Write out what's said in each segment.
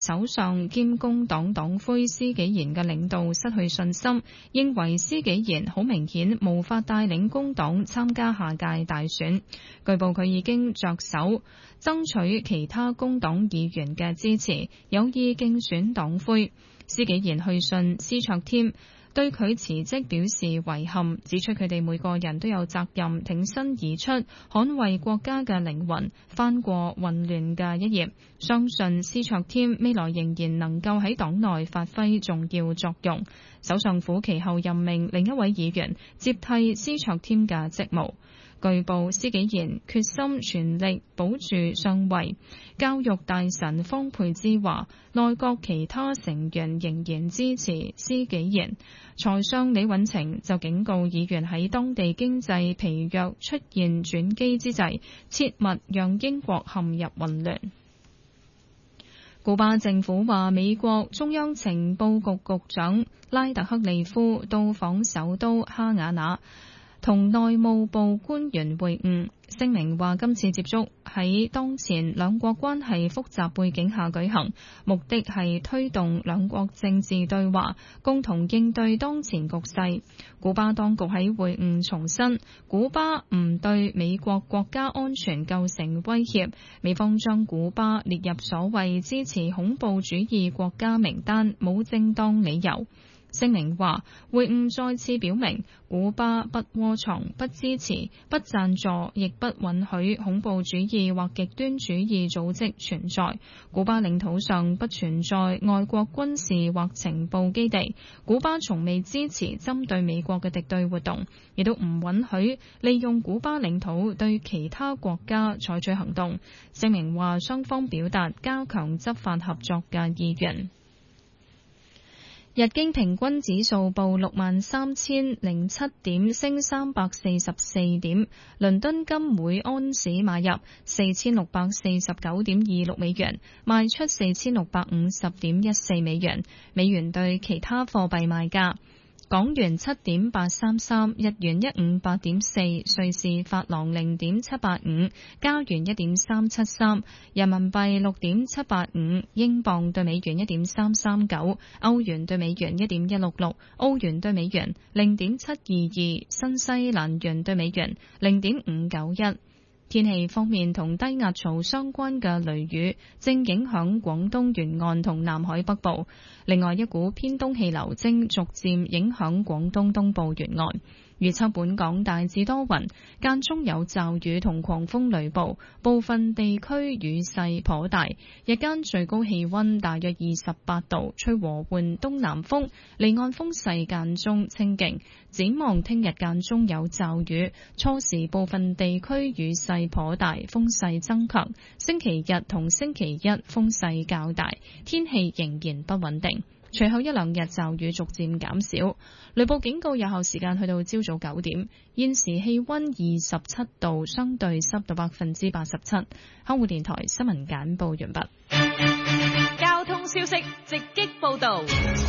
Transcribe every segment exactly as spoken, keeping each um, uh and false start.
首相兼工黨黨魁施紀賢嘅領導失去信心，認為施紀賢好明顯無法帶領工黨參加下屆大選。據報佢已經着手爭取其他工黨議員嘅支持，有意競選黨魁。施紀賢去信施卓添，對佢辭職表示遺憾，指出佢哋每個人都有責任挺身而出，捍衛國家嘅靈魂，翻過混亂嘅一頁。相信施卓添未來仍然能夠喺黨內發揮重要作用。首相府其後任命另一位議員接替施卓添嘅職務。據報，施紀賢決心全力保住上位。教育大臣方佩芝話，內閣其他成員仍然支持施紀賢。財相李允晴就警告議員喺當地經濟疲弱出現轉機之際，切勿讓英國陷入混亂。古巴政府話，美國中央情報局局長拉特克利夫到訪首都哈瓦那，同內務部官員會晤。聲明話，今次接觸喺當前兩國關係複雜背景下舉行，目的係推動兩國政治對話，共同應對當前局勢。古巴當局喺會晤重申，古巴唔對美國國家安全構成威脅，美方將古巴列入所謂支持恐怖主義國家名單，冇正當理由。聲明話，會晤再次表明，古巴不窩藏、不支持、不贊助，亦不允許恐怖主義或極端主義組織存在。古巴領土上不存在外國軍事或情報基地。古巴從未支持針對美國嘅敵對活動，亦都唔允許利用古巴領土對其他國家採取行動。聲明話，雙方表達加強執法合作嘅意願。日經平均指數報六萬三千零七點，升三百四十四點。倫敦金每安士買入四千六百四十九點二六美元，賣出四千六百五十點一四美元。美元對其他貨幣賣價：港元七點八三三，日元一五八點四，瑞士法郎零點七八五，加元一點三七三，人民幣六點七八五，英鎊對美元一點三三九，歐元對美元一點一六六，澳元對美元零點七二二，新西蘭元對美元零點五九一。天氣方面，同低壓槽相關嘅雷雨正影響廣東沿岸同南海北部。另外，一股偏東氣流正逐漸影響廣東東部沿岸。預測本港大致多雲，間中有驟雨同狂風雷暴，部分地區雨勢頗大。日間最高氣溫大約二十八度，吹和緩東南風，離岸風勢間中清勁。展望聽日間中有驟雨，初時部分地區雨勢頗大，風勢增強。星期日同星期一風勢較大，天氣仍然不穩定。隨後一兩日驟雨逐漸減少，雷暴警告有效時間去到朝早九點。現時氣溫二十七度，相對濕度百分之八十七。香港電台新聞簡報完畢。 交通消息直擊報道。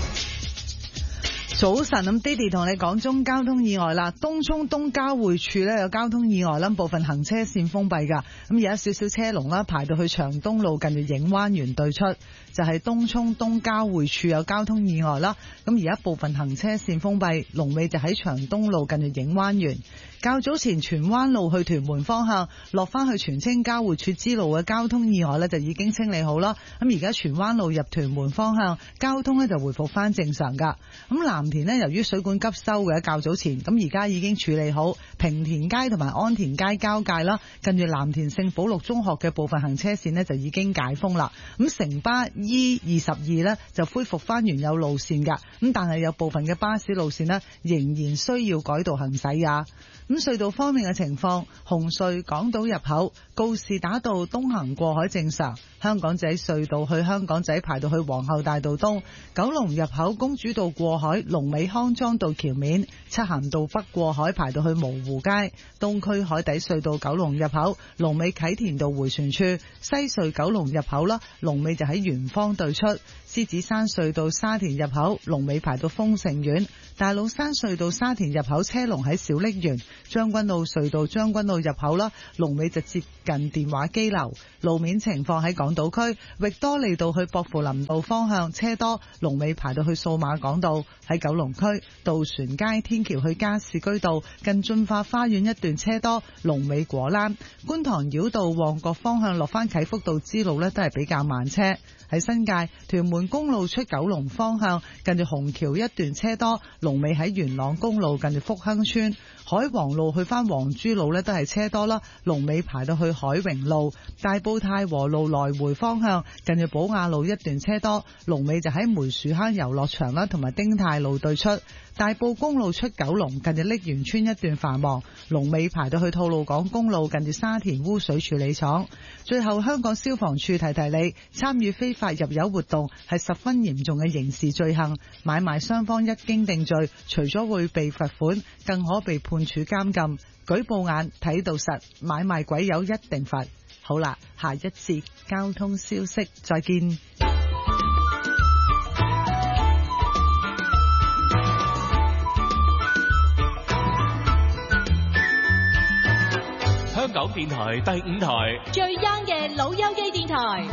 早晨，咁爹哋同你講中交通意外啦，東涌東交匯處呢有交通意外啦，部分行車線封閉噶，咁而家少少車龍啦，排到去長東路近住影灣園對出，就係東涌東交匯處有交通意外啦，咁而家部分行車線封閉，龍尾就喺長東路近住影灣園。較早前荃灣路去屯門方向落翻去荃青交匯處支路嘅交通意外呢就已經清理好啦，咁而家荃灣路入屯門方向交通呢就回復翻正常噶。咁藍田呢由於水管急修嘅較早前，咁而家已經處理好平田街同埋安田街交界啦，近住藍田聖保祿中學嘅部分行車線呢就已經解封啦。咁城巴 E 二十二呢就恢復翻原有路線噶，咁但係有部分嘅巴士路線呢仍然需要改道行駛啊。咁隧道方面嘅情況，紅隧港島入口告士打道東行過海正常，香港仔隧道去香港仔排到去皇后大道東，九龍入口公主道過海龍尾康莊道橋面，漆咸道北過海排到去蕪湖街，東區海底隧道九龍入口龍尾啟田道迴旋處，西隧九龍入口啦，龍尾就喺圓方對出，獅子山隧道沙田入口龍尾排到豐盛苑，大老山隧道沙田入口車龍喺小瀝源，將軍澳隧道將軍澳入口啦，龍尾就接近電話機樓。路面情況喺港島區域多利道去薄扶林道方向車多，龍尾排到去數碼港道。喺九龍區渡船街天橋去加士居道近駿發花園一段車多，龍尾果欄。觀塘繞道旺角方向落翻啟福道支路呢都係比較慢車。喺新界屯門公路出九龍方向近住紅橋一段車多，龍尾喺元朗公路近住福亨村。海皇路去翻黃珠路呢都係車多啦，龍尾排到去海榮路。大埔太和路來回方向近住寶雅路一段車多，龍尾就喺梅樹坑遊樂場啦，同埋丁太路對出。大埔公路出九龍近住瀝源村一段繁忙，龍尾排到去吐露港公路近住沙田污水處理廠。最後香港消防處提提你，參與非法入油活動係十分嚴重嘅刑事罪行，買賣雙方一經定罪，除咗會被罰款，更可被判處監禁。舉報眼睇到實，買賣鬼友一定罰。好啦，下一節交通消息再見。 香港電台第五台最 young 嘅老友記電台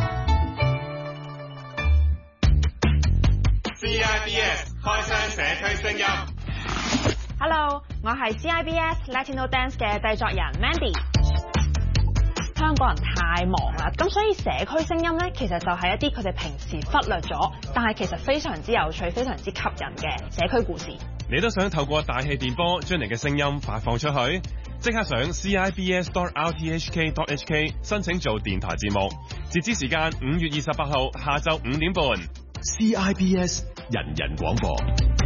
C I B S 開箱社區聲音。 Hello， 我係 C I B S Latino Dance 嘅製作人 Mandy。香港人太忙啦，咁所以社區聲音呢，其實就係一啲佢哋平時忽略咗，但係其實非常之有趣、非常之吸引嘅社區故事。 你都想透過大氣電波將你嘅聲音發放出去？即刻上 C I B S dot R T H K dot H K 申請做電台節目，截止時間五月二十八號下晝五點半。 C I B S 人人廣播。